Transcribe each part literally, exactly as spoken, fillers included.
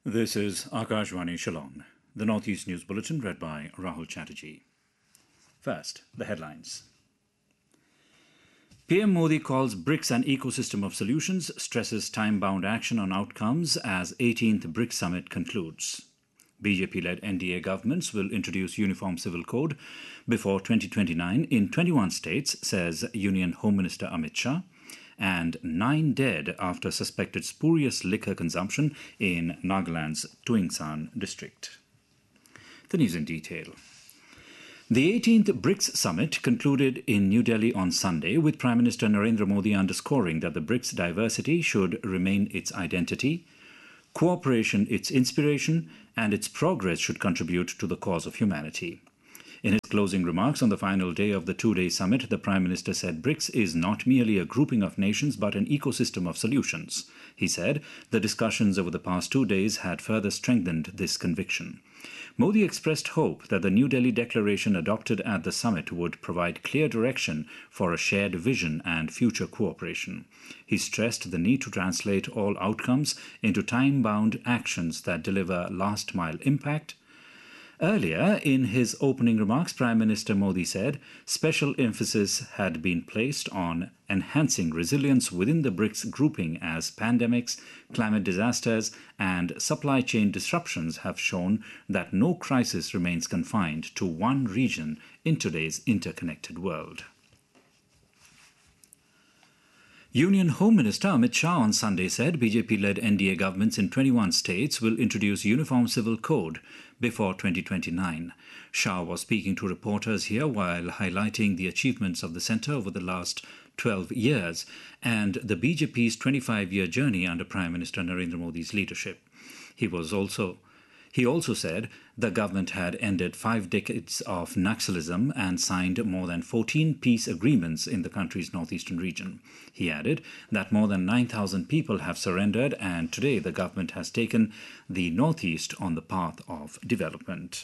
This is Akashvani Shillong, the Northeast News Bulletin read by Rahul Chatterjee. First, the headlines. P M Modi calls BRICS an ecosystem of solutions, stresses time-bound action on outcomes as eighteenth BRICS Summit concludes. B J P-led N D A governments will introduce Uniform Civil Code before twenty twenty-nine in twenty-one states, says Union Home Minister Amit Shah. And nine dead after suspected spurious liquor consumption in Nagaland's Tuingsan district. The news in detail. The eighteenth BRICS Summit concluded in New Delhi on Sunday, with Prime Minister Narendra Modi underscoring that the BRICS diversity should remain its identity, cooperation its inspiration, and its progress should contribute to the cause of humanity. In his closing remarks on the final day of the two-day summit, the Prime Minister said BRICS is not merely a grouping of nations but an ecosystem of solutions. He said the discussions over the past two days had further strengthened this conviction. Modi expressed hope that the New Delhi declaration adopted at the summit would provide clear direction for a shared vision and future cooperation. He stressed the need to translate all outcomes into time-bound actions that deliver last-mile impact. Earlier, in his opening remarks, Prime Minister Modi said special emphasis had been placed on enhancing resilience within the BRICS grouping as pandemics, climate disasters, and supply chain disruptions have shown that no crisis remains confined to one region in today's interconnected world. Union Home Minister Amit Shah on Sunday said B J P-led N D A governments in twenty-one states will introduce Uniform Civil Code before twenty twenty-nine. Shah was speaking to reporters here while highlighting the achievements of the centre over the last twelve years and the B J P's twenty-five-year journey under Prime Minister Narendra Modi's leadership. He was also He also said the government had ended five decades of Naxalism and signed more than fourteen peace agreements in the country's northeastern region. He added that more than nine thousand people have surrendered, and today the government has taken the northeast on the path of development.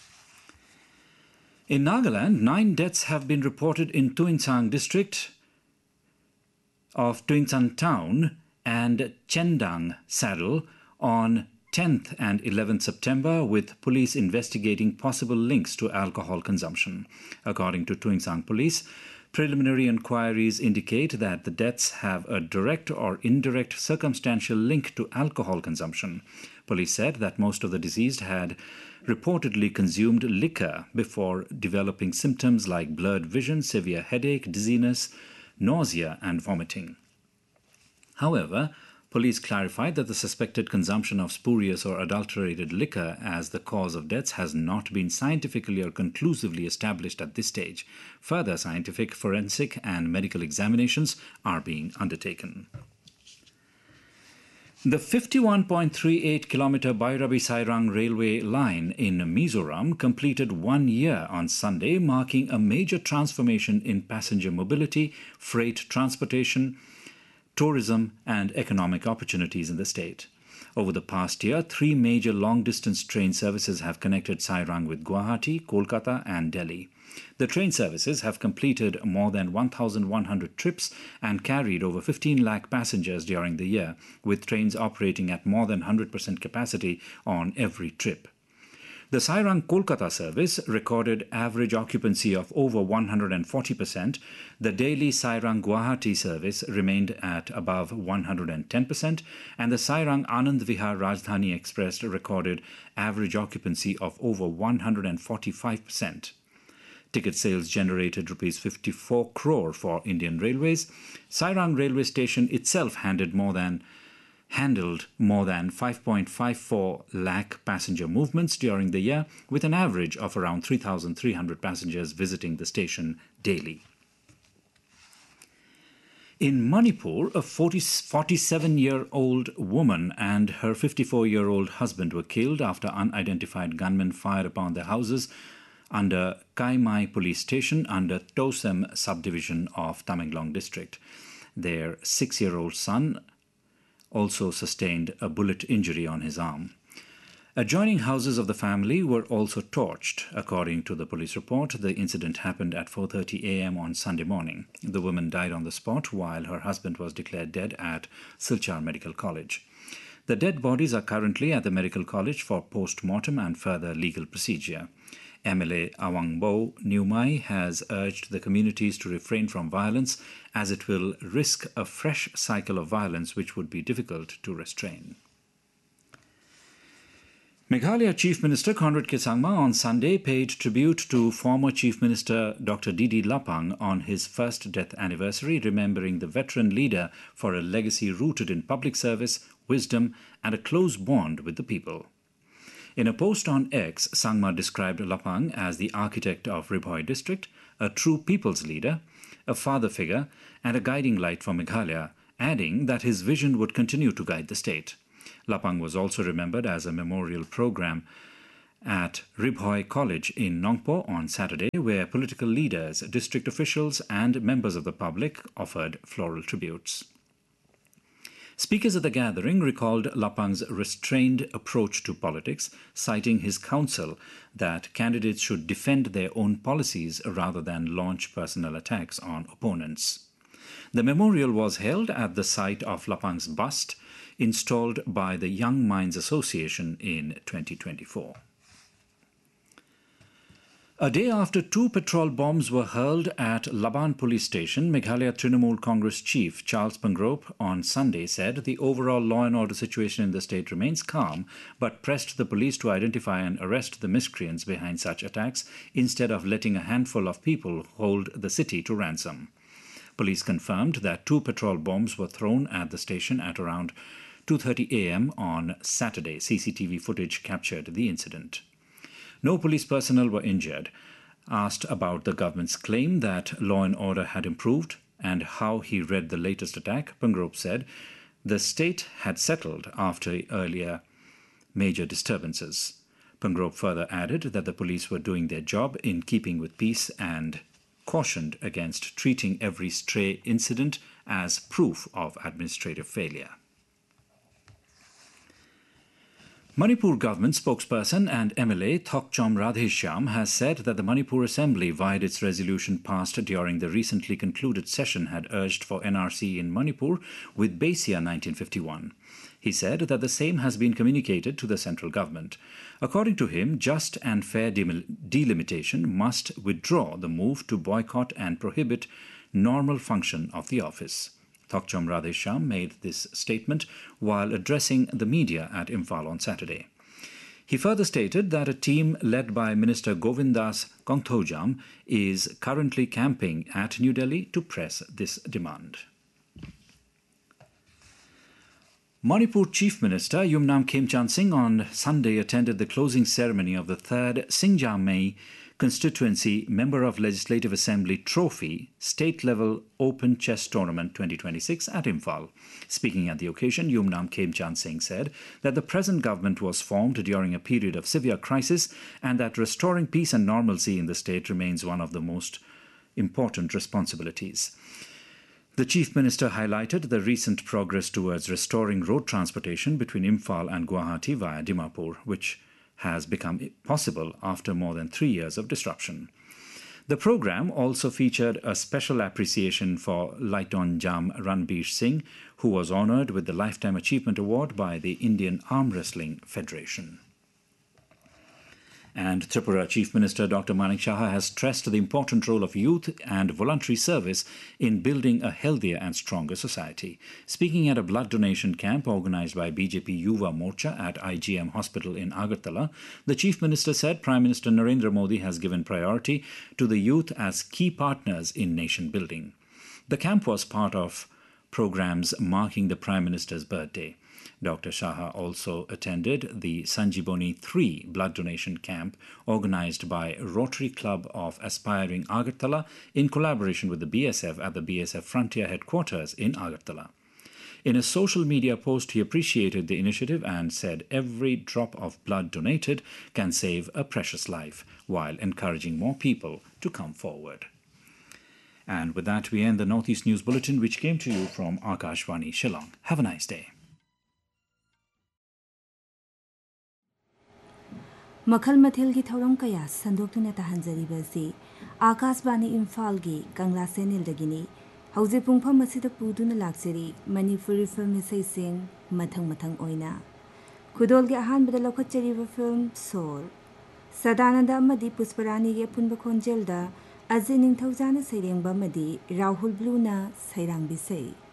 In Nagaland, nine deaths have been reported in Tuingsan district of Tuingsan town and Chendang saddle on tenth and eleventh September, with police investigating possible links to alcohol consumption. According to Tuingsan police, preliminary inquiries indicate that the deaths have a direct or indirect circumstantial link to alcohol consumption. Police said that most of the deceased had reportedly consumed liquor before developing symptoms like blurred vision, severe headache, dizziness, nausea, and vomiting. However, police clarified that the suspected consumption of spurious or adulterated liquor as the cause of deaths has not been scientifically or conclusively established at this stage. Further scientific, forensic, and medical examinations are being undertaken. The fifty-one point three eight kilometer Bairabi-Sairang railway line in Mizoram completed one year on Sunday, marking a major transformation in passenger mobility, freight transportation, tourism, and economic opportunities in the state. Over the past year, three major long-distance train services have connected Sairang with Guwahati, Kolkata, and Delhi. The train services have completed more than one thousand one hundred trips and carried over fifteen lakh passengers during the year, with trains operating at more than one hundred percent capacity on every trip. The Sairang-Kolkata service recorded average occupancy of over one hundred forty percent. The daily Sairang-Guwahati service remained at above one hundred ten percent, and the Sairang-Anand Vihar Rajdhani Express recorded average occupancy of over one hundred forty-five percent. Ticket sales generated rupees fifty-four crore for Indian Railways. Sairang railway station itself handled more than handled more than five point five four lakh passenger movements during the year, with an average of around three thousand three hundred passengers visiting the station daily. In Manipur, a forty-seven-year-old woman and her fifty-four-year-old husband were killed after unidentified gunmen fired upon their houses under Kaimai police station under Tosem subdivision of Tamenglong district. Their six-year-old son also sustained a bullet injury on his arm. Adjoining houses of the family were also torched. According to the police report, the incident happened at four thirty a m on Sunday morning. The woman died on the spot while her husband was declared dead at Silchar Medical College. The dead bodies are currently at the Medical College for post-mortem and further legal procedure. M L A Awangbo Nyumai has urged the communities to refrain from violence as it will risk a fresh cycle of violence which would be difficult to restrain. Meghalaya Chief Minister Conrad K. Sangma on Sunday paid tribute to former Chief Minister Doctor D D Lapang on his first death anniversary, remembering the veteran leader for a legacy rooted in public service, wisdom, and a close bond with the people. In a post on X, Sangma described Lapang as the architect of Ribhoi district, a true people's leader, a father figure, and a guiding light for Meghalaya, adding that his vision would continue to guide the state. Lapang was also remembered as a memorial program at Ribhoi College in Nongpo on Saturday, where political leaders, district officials, and members of the public offered floral tributes. Speakers at the gathering recalled Lapang's restrained approach to politics, citing his counsel that candidates should defend their own policies rather than launch personal attacks on opponents. The memorial was held at the site of Lapang's bust, installed by the Young Minds Association in twenty twenty-four. A day after two petrol bombs were hurled at Laban police station, Meghalaya Trinamool Congress chief Charles Pangrop on Sunday said the overall law and order situation in the state remains calm, but pressed the police to identify and arrest the miscreants behind such attacks instead of letting a handful of people hold the city to ransom. Police confirmed that two petrol bombs were thrown at the station at around two thirty a m on Saturday. C C T V footage captured the incident. No police personnel were injured. Asked about the government's claim that law and order had improved and how he read the latest attack, Pangrop said the state had settled after earlier major disturbances. Pangrop further added that the police were doing their job in keeping with peace and cautioned against treating every stray incident as proof of administrative failure. Manipur government spokesperson and M L A Thokchom Radheshyam has said that the Manipur Assembly, via its resolution passed during the recently concluded session, had urged for N R C in Manipur with base year nineteen fifty-one. He said that the same has been communicated to the central government. According to him, just and fair delimitation must withdraw the move to boycott and prohibit normal function of the office. Thokchom Radheshyam made this statement while addressing the media at Imphal on Saturday. He further stated that a team led by Minister Govindas Kongthojam is currently camping at New Delhi to press this demand. Manipur Chief Minister Yumnam Khemchand Singh on Sunday attended the closing ceremony of the third Singjamei Constituency Member of Legislative Assembly Trophy State-Level Open Chess Tournament twenty twenty-six at Imphal. Speaking at the occasion, Yumnam Khemchand Singh said that the present government was formed during a period of severe crisis and that restoring peace and normalcy in the state remains one of the most important responsibilities. The Chief Minister highlighted the recent progress towards restoring road transportation between Imphal and Guwahati via Dimapur, which has become possible after more than three years of disruption. The program also featured a special appreciation for Laiton Jam Ranbir Singh, who was honoured with the Lifetime Achievement Award by the Indian Arm Wrestling Federation. And Tripura Chief Minister Doctor Manik Saha has stressed the important role of youth and voluntary service in building a healthier and stronger society. Speaking at a blood donation camp organised by B J P Yuva Morcha at I G M Hospital in Agartala, the Chief Minister said Prime Minister Narendra Modi has given priority to the youth as key partners in nation building. The camp was part of programs marking the Prime Minister's birthday. Doctor Saha also attended the Sanjiboni three blood donation camp organised by Rotary Club of Aspiring Agartala in collaboration with the B S F at the B S F Frontier Headquarters in Agartala. In a social media post, he appreciated the initiative and said every drop of blood donated can save a precious life, while encouraging more people to come forward. And with that, we end the Northeast News Bulletin, which came to you from Akashvani Shillong. Have a nice day. मखल मथेल की थौरम कया संदोक्तुना तहंजरीबसी आकाशवाणी इम्फाल की कंगला सेनेल दगिनी ꯍꯧꯖꯤꯛ ꯄꯨꯡꯐꯝ ꯑꯁꯤꯗ ꯄꯨꯗꯨꯅ ꯂꯥꯛꯆꯔꯤ Manipuri film ꯏꯁꯩꯁꯤꯡ ꯃꯊꯪ ꯃꯊꯪ ꯑꯣꯏꯅ ꯈꯨꯗꯣꯜꯒꯤ ꯑꯍꯥꯟꯕꯗ ꯂꯧꯈꯠꯆꯔꯤꯕ ꯐꯤꯜꯝ ꯁꯣꯜ ꯁꯗꯥꯅꯟꯗ ꯑꯃꯗꯤ ꯄꯨꯁꯄꯔꯥꯅꯤꯒꯤ ꯑꯄꯨꯟꯕ ꯈꯣꯟꯖꯦꯜꯗ ꯑꯖय ꯅꯤꯡꯊꯧꯖꯥꯅ ꯁꯩꯔꯦꯡꯕ ꯑꯃꯗꯤ ꯔꯥꯍꯨꯜ ꯕ꯭ꯂꯨꯅ ꯁꯩꯔꯥꯡꯕꯤꯁꯩ